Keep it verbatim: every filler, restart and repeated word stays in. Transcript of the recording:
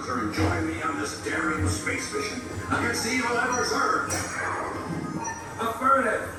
return join me on this daring space mission against the evil Emperor's Earth. Affirmative.